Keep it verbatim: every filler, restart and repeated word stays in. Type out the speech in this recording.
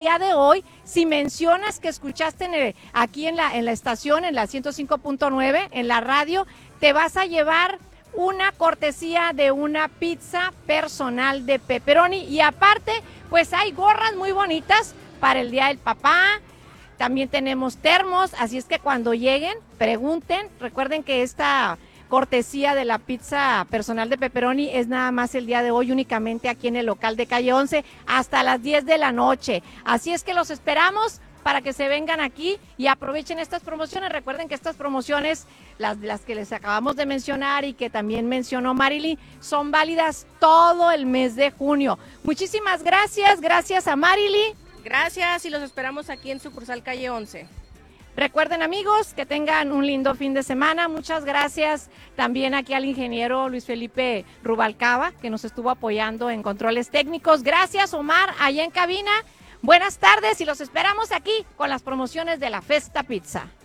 día de hoy, si mencionas que escuchaste en el, aquí en la, en la estación, en la ciento cinco punto nueve, en la radio, te vas a llevar una cortesía de una pizza personal de pepperoni. Y aparte, pues hay gorras muy bonitas para el Día del Papá. También tenemos termos, así es que cuando lleguen, pregunten. Recuerden que esta cortesía de la pizza personal de pepperoni es nada más el día de hoy, únicamente aquí en el local de calle once, hasta las diez de la noche. Así es que los esperamos para que se vengan aquí y aprovechen estas promociones. Recuerden que estas promociones, las, las que les acabamos de mencionar y que también mencionó Marilyn, son válidas todo el mes de junio. Muchísimas gracias, gracias a Marilyn. Gracias, y los esperamos aquí en sucursal calle once. Recuerden, amigos, que tengan un lindo fin de semana. Muchas gracias también aquí al ingeniero Luis Felipe Rubalcaba, que nos estuvo apoyando en controles técnicos. Gracias, Omar, allá en cabina. Buenas tardes y los esperamos aquí con las promociones de la Festa Pizza.